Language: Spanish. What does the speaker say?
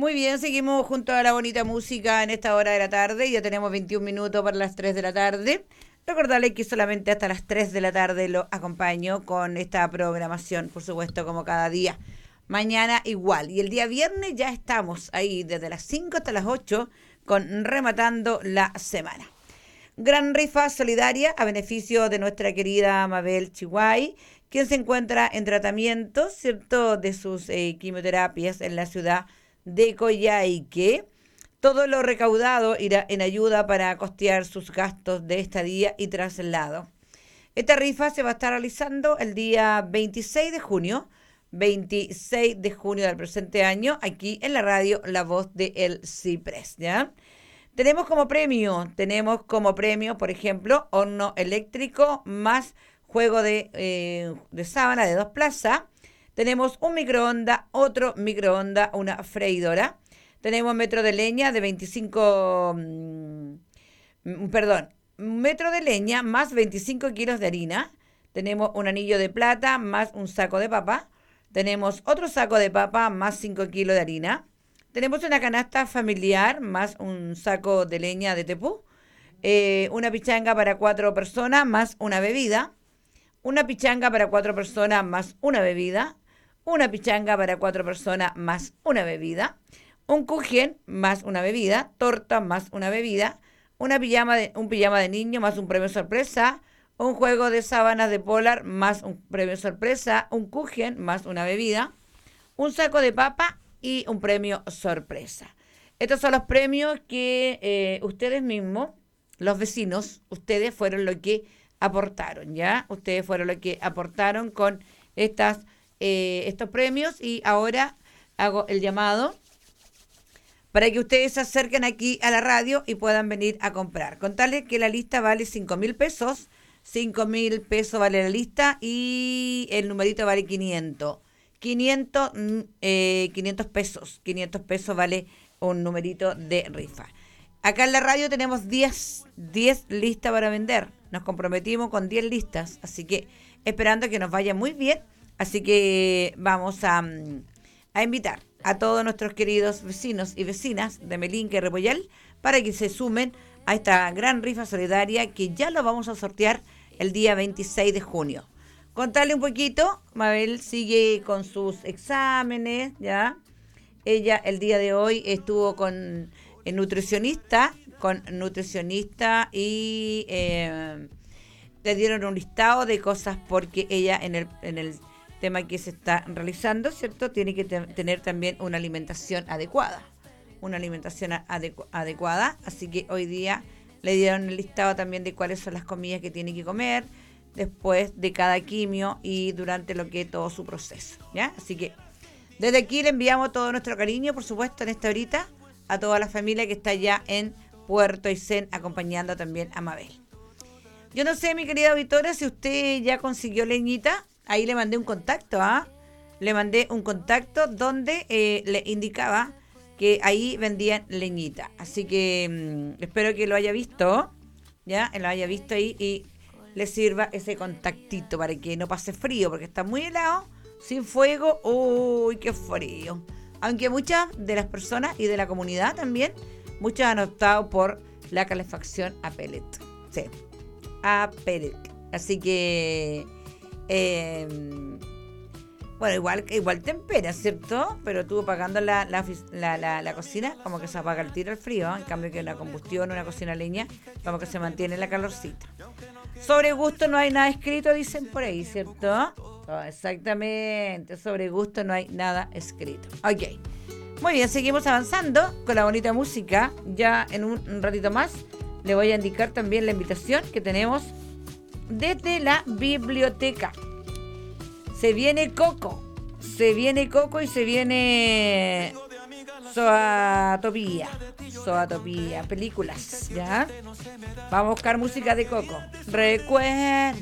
Muy bien, seguimos junto a la bonita música en esta hora de la tarde. Ya tenemos 21 minutos para las 3 de la tarde. Recordarles que solamente hasta las 3 de la tarde lo acompaño con esta programación, por supuesto, como cada día. Mañana igual. Y el día viernes ya estamos ahí desde las 5 hasta las 8 con Rematando la Semana. Gran rifa solidaria a beneficio de nuestra querida Mabel Chihuay, quien se encuentra en tratamiento, ¿cierto?, de sus quimioterapias en la ciudad de Coyhaique. Todo lo recaudado irá en ayuda para costear sus gastos de estadía y traslado. Esta rifa se va a estar realizando el día 26 de junio, 26 de junio del presente año, aquí en la radio La Voz de El Ciprés, ¿ya? Tenemos como premio, por ejemplo, horno eléctrico más juego de sábana de 2 plazas. Tenemos un microondas, otro microondas, una freidora. Tenemos metro de leña de 25, metro de leña más 25 kilos de harina. Tenemos un anillo de plata más un saco de papa. Tenemos otro saco de papa más 5 kilos de harina. Tenemos una canasta familiar más un saco de leña de tepú. Una pichanga para 4 personas más una bebida. Una pichanga para 4 personas más una bebida. Una pichanga para 4 personas más una bebida. Un kuchen más una bebida. Torta más una bebida. Un pijama de niño más un premio sorpresa. Un juego de sábanas de polar más un premio sorpresa. Un kuchen más una bebida. Un saco de papa y un premio sorpresa. Estos son los premios que ustedes mismos, los vecinos, ustedes fueron los que aportaron, ¿ya? Ustedes fueron los que aportaron con estos premios, y ahora hago el llamado para que ustedes se acerquen aquí a la radio y puedan venir a comprar. Contarles que la lista vale 5.000 pesos. 5.000 pesos vale la lista y el numerito vale 500. 500 pesos. 500 pesos vale un numerito de rifa. Acá en la radio tenemos 10 listas para vender. Nos comprometimos con 10 listas, así que esperando que nos vaya muy bien. Así que vamos a invitar a todos nuestros queridos vecinos y vecinas de Melinque y Repollal para que se sumen a esta gran rifa solidaria que ya lo vamos a sortear el día 26 de junio. Contarle un poquito, Mabel sigue con sus exámenes, ¿ya? Ella el día de hoy estuvo con nutricionista y le dieron un listado de cosas porque ella en el tema que se está realizando, ¿cierto?, tiene que tener también una alimentación adecuada. Adecuada, así que hoy día le dieron el listado también de cuáles son las comidas que tiene que comer después de cada quimio y durante todo su proceso, ¿ya? Así que desde aquí le enviamos todo nuestro cariño, por supuesto, en esta horita, a toda la familia que está allá en Puerto Aysén, acompañando también a Mabel. Yo no sé, mi querida auditora, si usted ya consiguió leñita. Ahí le mandé un contacto, Le mandé un contacto donde le indicaba que ahí vendían leñita. Así que espero que lo haya visto, ¿ya? Lo haya visto ahí y le sirva ese contactito para que no pase frío, porque está muy helado, sin fuego. ¡Uy, qué frío! Aunque muchas de las personas y de la comunidad también, muchos han optado por la calefacción a pellet. Sí, a pellet. Así que, bueno, igual tempera, ¿cierto? Pero estuvo pagando la cocina, como que se apaga el tiro el frío, En cambio que una combustión, una cocina a leña, como que se mantiene la calorcita. Sobre gusto no hay nada escrito, dicen por ahí, ¿cierto? Oh, exactamente, sobre gusto no hay nada escrito. Ok, muy bien, seguimos avanzando con la bonita música. Ya en un ratito más le voy a indicar también la invitación que tenemos desde la biblioteca. Se viene Coco y se viene Zootopía, películas, ¿ya? Vamos a buscar música de Coco. Recuerda